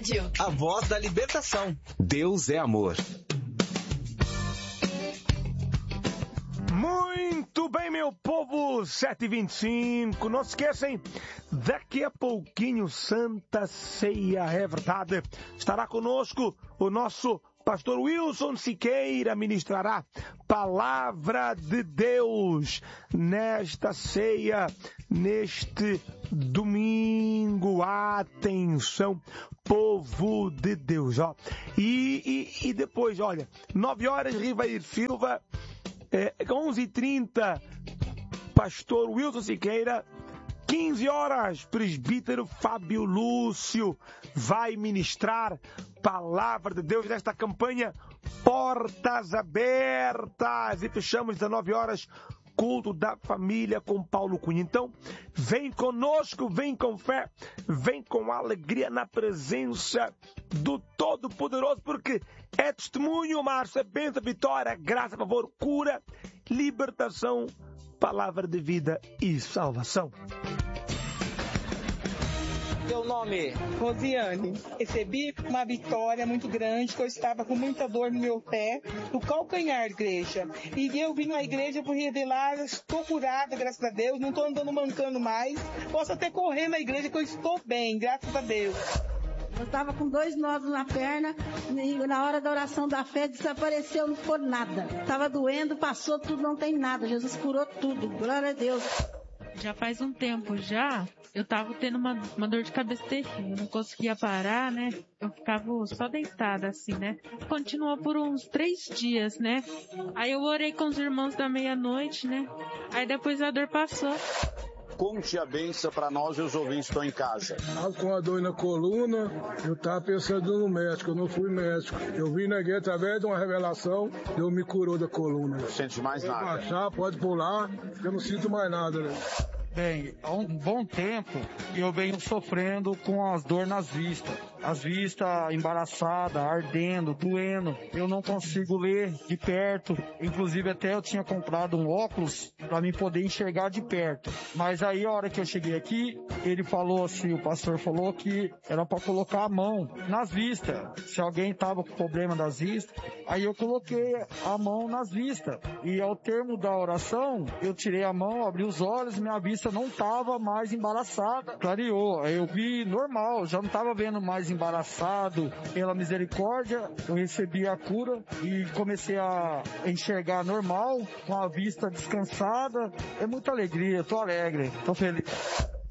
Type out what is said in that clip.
Rádio. A voz da libertação. Deus é amor. Muito bem, meu povo, 7h25. Não se esqueçam, daqui a pouquinho, Santa Ceia, é verdade. Estará conosco o nosso pastor Wilson Siqueira, ministrará Palavra de Deus nesta ceia, neste domingo. Atenção, povo de Deus, ó. E depois, olha, 9 horas, Ribeiro Silva, 11h30, pastor Wilson Siqueira. 15 horas, presbítero Fábio Lúcio vai ministrar Palavra de Deus nesta campanha Portas Abertas. E fechamos 19 horas, culto da família com Paulo Cunha. Então, vem conosco, vem com fé, vem com alegria na presença do Todo-Poderoso, porque é testemunho, Márcio, é bênção, vitória, graça, favor, cura, libertação, palavra de vida e salvação. Seu nome? Rosiane. Recebi uma vitória muito grande, que eu estava com muita dor no meu pé, no calcanhar, igreja. E eu vim na igreja por revelar, estou curada, graças a Deus, não estou andando mancando mais. Posso até correr na igreja que eu estou bem, graças a Deus. Eu estava com 2 nódulos na perna, e na hora da oração da fé desapareceu, não ficou nada. Estava doendo, passou tudo, não tem nada. Jesus curou tudo, glória a Deus. Já faz um tempo já, eu tava tendo uma dor de cabeça terrível, eu não conseguia parar, né? Eu ficava só deitada assim, né? Continuou por uns 3 dias, né? Aí eu orei com os irmãos da meia-noite, né? Aí depois a dor passou. Conte a benção para nós e os ouvintes que estão em casa. Estava com a dor na coluna, eu estava pensando no médico, eu não fui médico. Eu vim na igreja através de uma revelação, Deus me curou da coluna. Não sente mais pode nada? Pode baixar, pode pular, eu não sinto mais nada, né? Bem, há um bom tempo eu venho sofrendo com as dores nas vistas. As vistas embaraçadas, ardendo, doendo. Eu não consigo ler de perto. Inclusive até eu tinha comprado um óculos para mim poder enxergar de perto. Mas aí a hora que eu cheguei aqui, ele falou assim, o pastor falou que era para colocar a mão nas vistas. Se alguém tava com problema das vistas, aí eu coloquei a mão nas vistas. E ao termo da oração, eu tirei a mão, abri os olhos, minha vista não estava mais embaraçada, clareou. Aí eu vi normal, já não estava vendo mais embaraçado. Pela misericórdia, eu recebi a cura e comecei a enxergar normal, com a vista descansada. É muita alegria, tô alegre, tô feliz.